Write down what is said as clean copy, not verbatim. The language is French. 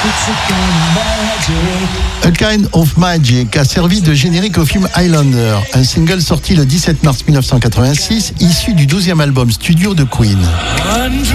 A Kind of Magic a servi de générique au film Highlander, un single sorti le 17 mars 1986, issu du 12e album studio de Queen.